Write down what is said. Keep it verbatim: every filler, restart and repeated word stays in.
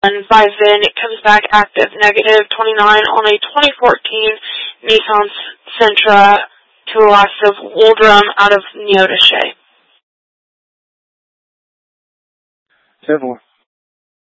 Visvin comes back active, negative twenty-nine on a twenty fourteen Nissan Sentra to a loss of Waldrum out of Neodesha. ten four.